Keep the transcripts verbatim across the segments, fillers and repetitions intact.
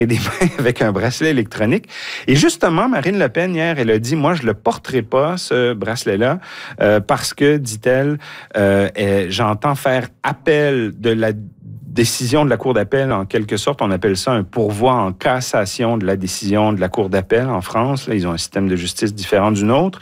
des mains avec un bracelet électronique. Et justement, Marine Le Pen, hier, elle a dit, moi, je le porterai pas, ce bracelet-là, euh, parce que, dit-elle, euh, elle, j'entends faire appel de la décision de la Cour d'appel, en quelque sorte. On appelle ça un pourvoi en cassation de la décision de la Cour d'appel en France. Là, ils ont un système de justice différent du nôtre.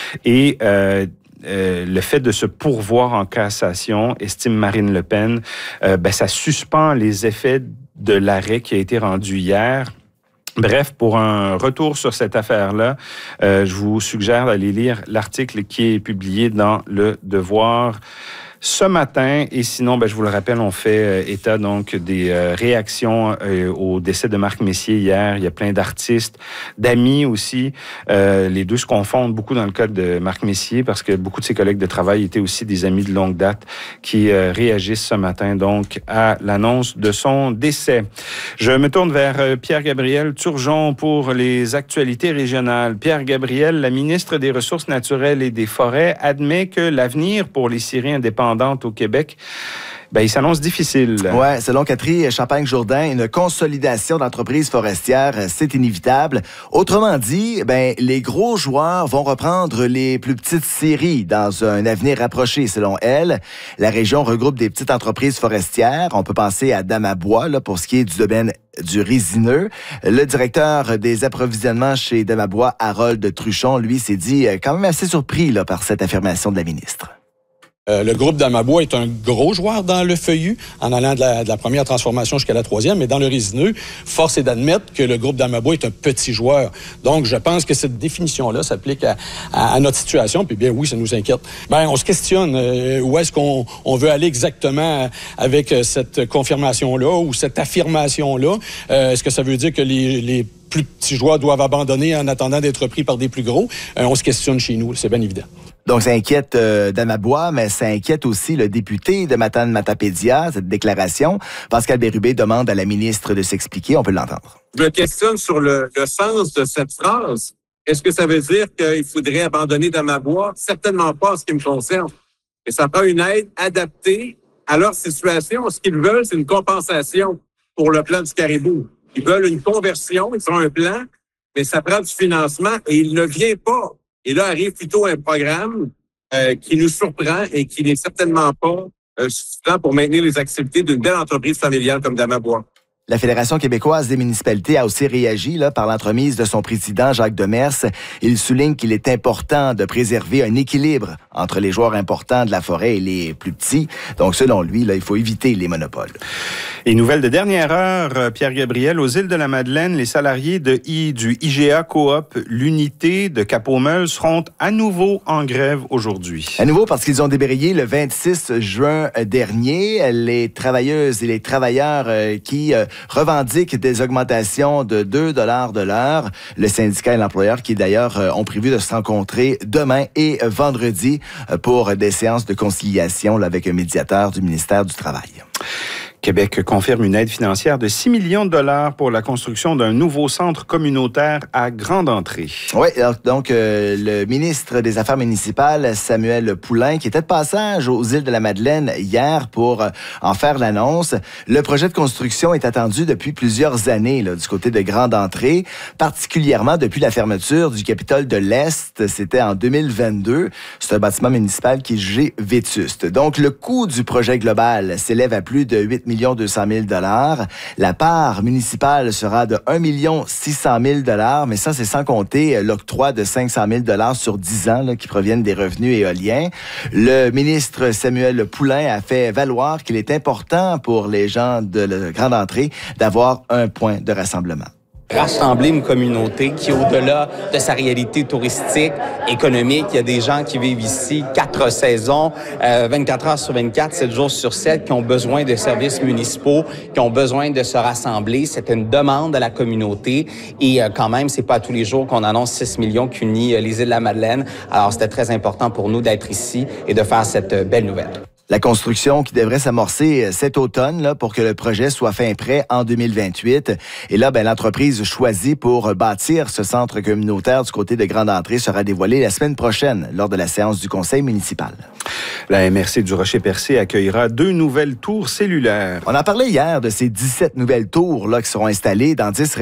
Et euh, Euh, le fait de se pourvoir en cassation, estime Marine Le Pen, euh, ben, ça suspend les effets de l'arrêt qui a été rendu hier. Bref, pour un retour sur cette affaire-là, euh, je vous suggère d'aller lire l'article qui est publié dans Le Devoir ce matin. Et sinon, ben, je vous le rappelle, on fait euh, état donc des euh, réactions euh, au décès de Marc Messier hier. Il y a plein d'artistes, d'amis aussi. Euh, les deux se confondent beaucoup dans le cas de Marc Messier parce que beaucoup de ses collègues de travail étaient aussi des amis de longue date qui euh, réagissent ce matin donc à l'annonce de son décès. Je me tourne vers euh, Pierre-Gabriel Turgeon pour les actualités régionales. Pierre-Gabriel, la ministre des Ressources naturelles et des Forêts, admet que l'avenir pour les scieries indépendantes au Québec, ben, il s'annonce difficile. Oui, selon Catherine Champagne-Jourdain, une consolidation d'entreprises forestières, c'est inévitable. Autrement dit, ben, les gros joueurs vont reprendre les plus petites scieries dans un avenir rapproché, selon elle. La région regroupe des petites entreprises forestières. On peut penser à Damabois, là, pour ce qui est du domaine du résineux. Le directeur des approvisionnements chez Damabois, Harold Truchon, lui, s'est dit quand même assez surpris là, par cette affirmation de la ministre. Euh, le groupe Damabois est un gros joueur dans le feuillu, en allant de la, de la première transformation jusqu'à la troisième, mais dans le résineux, force est d'admettre que le groupe Damabois est un petit joueur. Donc, je pense que cette définition-là s'applique à, à, à notre situation, puis bien oui, ça nous inquiète. Ben, on se questionne, euh, où est-ce qu'on on veut aller exactement avec cette confirmation-là ou cette affirmation-là? Euh, est-ce que ça veut dire que les, les plus petits joueurs doivent abandonner en attendant d'être pris par des plus gros? Euh, on se questionne chez nous, c'est bien évident. Donc, ça inquiète euh, Damabois, mais ça inquiète aussi le député de Matane-Matapédia, cette déclaration. Pascal Bérubé demande à la ministre de s'expliquer. On peut l'entendre. Je me questionne sur le, le sens de cette phrase. Est-ce que ça veut dire qu'il faudrait abandonner Damabois? Certainement pas en ce qui me concerne. Et ça prend une aide adaptée à leur situation. Ce qu'ils veulent, c'est une compensation pour le plan du caribou. Ils veulent une conversion, ils ont un plan, mais ça prend du financement et il ne vient pas. Et là arrive plutôt un programme euh, qui nous surprend et qui n'est certainement pas euh, suffisant pour maintenir les activités d'une belle entreprise familiale comme Damabois. La Fédération québécoise des municipalités a aussi réagi là, par l'entremise de son président, Jacques Demers. Il souligne qu'il est important de préserver un équilibre entre les joueurs importants de la forêt et les plus petits. Donc, selon lui, là, il faut éviter les monopoles. Et nouvelle de dernière heure, Pierre-Gabriel, aux îles de la Madeleine, les salariés de I, du I G A Coop, l'unité de Cap-aux-Meules, seront à nouveau en grève aujourd'hui. À nouveau parce qu'ils ont débrayé le vingt-six juin dernier. Les travailleuses et les travailleurs euh, qui... Euh, revendiquent des augmentations de deux dollars de l'heure. Le syndicat et l'employeur qui, d'ailleurs, euh, ont prévu de se rencontrer demain et vendredi euh, pour des séances de conciliation là, avec un médiateur du ministère du Travail. Québec confirme une aide financière de six millions de dollars pour la construction d'un nouveau centre communautaire à Grande Entrée. Oui, donc euh, le ministre des Affaires municipales, Samuel Poulain, qui était de passage aux îles de la Madeleine hier pour euh, en faire l'annonce. Le projet de construction est attendu depuis plusieurs années là, du côté de Grande Entrée, particulièrement depuis la fermeture du Capitole de l'Est. C'était en deux mille vingt-deux. C'est un bâtiment municipal qui est jugé vétuste. Donc, le coût du projet global s'élève à plus de huit millions deux cent mille dollars. La part municipale sera de un million six cent mille dollars, mais ça, c'est sans compter l'octroi de cinq cent mille dollars sur dix ans là, qui proviennent des revenus éoliens. Le ministre Samuel Poulain a fait valoir qu'il est important pour les gens de la Grande Entrée d'avoir un point de rassemblement. Rassembler une communauté qui, au-delà de sa réalité touristique, économique, il y a des gens qui vivent ici quatre saisons, euh, vingt-quatre heures sur vingt-quatre, sept jours sur sept, qui ont besoin de services municipaux, qui ont besoin de se rassembler. C'est une demande de la communauté et euh, quand même, c'est pas tous les jours qu'on annonce six millions qui unit euh, les îles de la Madeleine. Alors, c'était très important pour nous d'être ici et de faire cette euh, belle nouvelle. La construction qui devrait s'amorcer cet automne là, pour que le projet soit fin prêt en deux mille vingt-huit. Et là, ben, l'entreprise choisie pour bâtir ce centre communautaire du côté de Grande Entrée sera dévoilée la semaine prochaine lors de la séance du conseil municipal. La M R C du Rocher-Percé accueillera deux nouvelles tours cellulaires. On en parlait hier de ces dix-sept nouvelles tours là, qui seront installées dans dix